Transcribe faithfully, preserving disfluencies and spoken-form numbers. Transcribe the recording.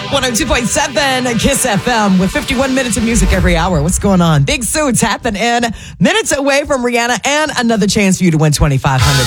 one oh two point seven Kiss F M with fifty-one minutes of music every hour. What's going on? Big Suits happening. Minutes away from Rihanna and another chance for you to win twenty-five hundred